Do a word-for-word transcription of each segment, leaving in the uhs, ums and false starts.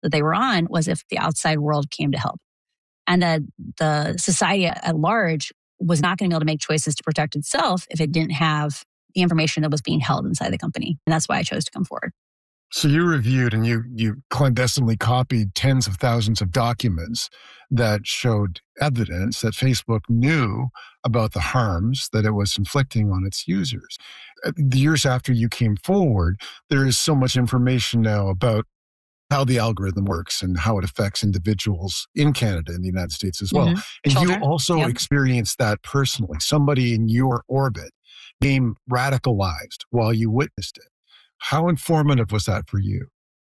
that they were on was if the outside world came to help. And that the society at large was not going to be able to make choices to protect itself if it didn't have the information that was being held inside the company. And that's why I chose to come forward. So you reviewed and you you clandestinely copied tens of thousands of documents that showed evidence that Facebook knew about the harms that it was inflicting on its users. The years after you came forward, there is so much information now about how the algorithm works and how it affects individuals in Canada and the United States as well. Mm-hmm. And Children. You also yep. experienced that personally. Somebody in your orbit became radicalized while you witnessed it. How informative was that for you?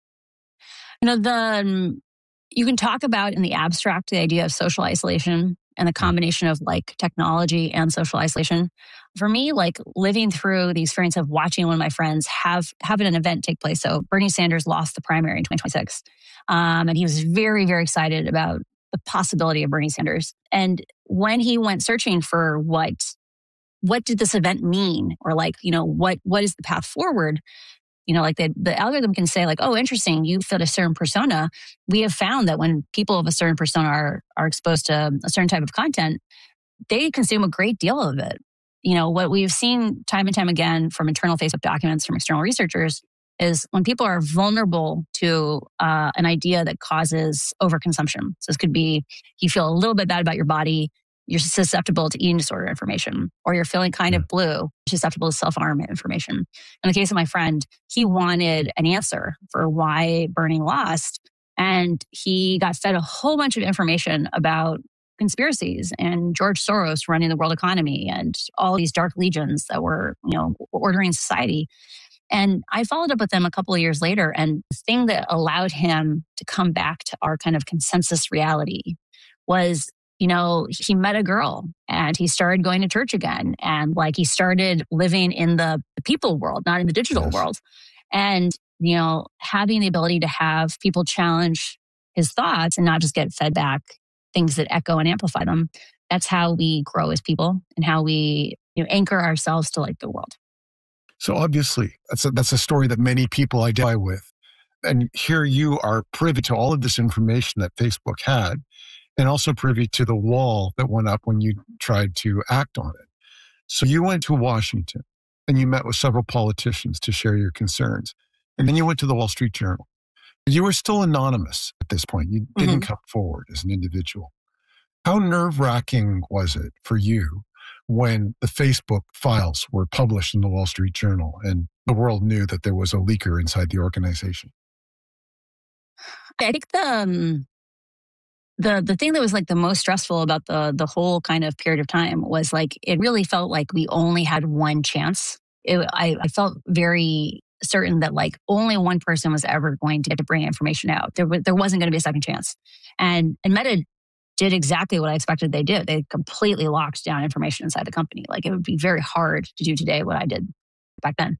You know, the um, you can talk about in the abstract the idea of social isolation and the combination of like technology and social isolation. For me, like living through the experience of watching one of my friends have having an event take place. So Bernie Sanders lost the primary in twenty twenty-six. Um, and he was very, very excited about the possibility of Bernie Sanders. And when he went searching for what, what did this event mean? Or like, you know, what what is the path forward? You know, like the, the algorithm can say like, oh, interesting, you fit a certain persona. We have found that when people of a certain persona are, are exposed to a certain type of content, they consume a great deal of it. You know, what we've seen time and time again from internal Facebook documents from external researchers is when people are vulnerable to uh, an idea that causes overconsumption. So this could be you feel a little bit bad about your body, you're susceptible to eating disorder information, or you're feeling kind of blue, susceptible to self-harm information. In the case of my friend, he wanted an answer for why Bernie lost, and he got fed a whole bunch of information about conspiracies and George Soros running the world economy and all these dark legions that were, you know, ordering society. And I followed up with them a couple of years later, and the thing that allowed him to come back to our kind of consensus reality was, you know, he met a girl and he started going to church again. And like he started living in the people world, not in the digital yes. world. And, you know, having the ability to have people challenge his thoughts and not just get fed back things that echo and amplify them. That's how we grow as people and how we, you know, anchor ourselves to like the world. So obviously, that's a, that's a story that many people identify with. And here you are privy to all of this information that Facebook had, and also privy to the wall that went up when you tried to act on it. So you went to Washington and you met with several politicians to share your concerns. And then you went to the Wall Street Journal. You were still anonymous at this point. You didn't mm-hmm. come forward as an individual. How nerve-wracking was it for you when the Facebook files were published in the Wall Street Journal and the world knew that there was a leaker inside the organization? I think the um, the the thing that was like the most stressful about the the whole kind of period of time was like it really felt like we only had one chance. It, I, I felt very certain that like only one person was ever going to get to bring information out. There, w- there wasn't going to be a second chance. And, and Meta did exactly what I expected they did. They completely locked down information inside the company. Like it would be very hard to do today what I did back then.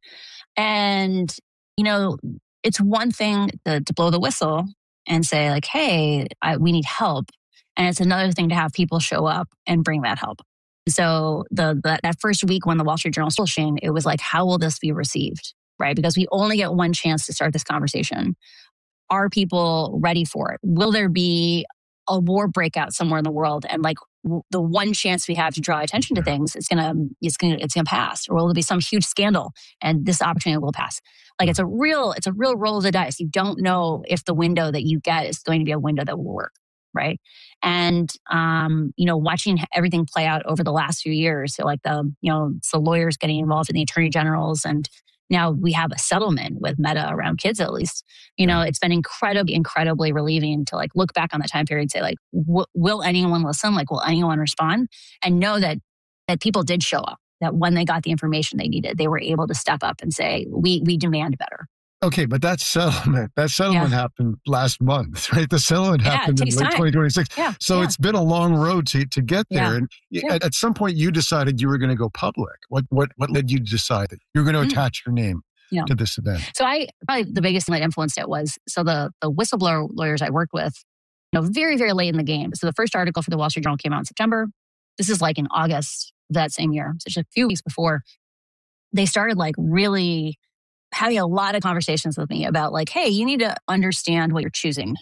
And, you know, it's one thing to, to blow the whistle and say like, hey, I, we need help. And it's another thing to have people show up and bring that help. So the, the that first week when the Wall Street Journal was publishing, it was like, how will this be received? Right? Because we only get one chance to start this conversation. Are people ready for it? Will there be a war breakout somewhere in the world? And like w- the one chance we have to draw attention to things, it's gonna, it's gonna, it's gonna pass. Or will there be some huge scandal and this opportunity will pass? Like it's a real, it's a real roll of the dice. You don't know if the window that you get is going to be a window that will work. Right. And, um, you know, watching everything play out over the last few years, so like the, you know, it's the lawyers getting involved in the attorney generals, and now we have a settlement with Meta around kids, at least. You know, it's been incredibly, incredibly relieving to like look back on that time period and say like, w- will anyone listen? Like, will anyone respond? And know that that people did show up, that when they got the information they needed, they were able to step up and say, we we demand better. Okay, but that settlement, that settlement yeah. happened last month, right? The settlement yeah, happened in late twenty twenty-six. Yeah, so yeah. it's been a long road to, to get there. Yeah. And yeah. at, at some point you decided you were going to go public. What what what led you to decide that you're going to mm. attach your name yeah. to this event? So I, probably the biggest thing that influenced it was, so the, the whistleblower lawyers I worked with, you know, very, very late in the game. So the first article for the Wall Street Journal came out in September. This is like in August of that same year. So just a few weeks before, they started like really having a lot of conversations with me about like, hey, you need to understand what you're choosing